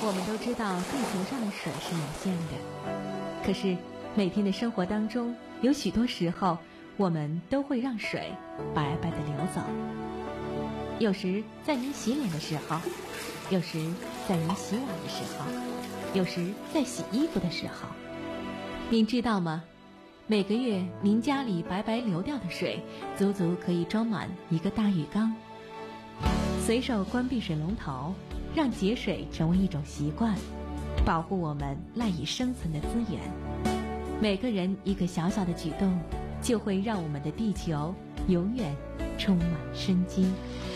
我们都知道地球上的水是有限的，可是每天的生活当中，有许多时候我们都会让水白白的流走。有时在您洗脸的时候，有时在您洗碗的时候，有时在洗衣服的时候。您知道吗？每个月您家里白白流掉的水，足足可以装满一个大浴缸。随手关闭水龙头，让节水成为一种习惯，保护我们赖以生存的资源。每个人一个小小的举动，就会让我们的地球永远充满生机。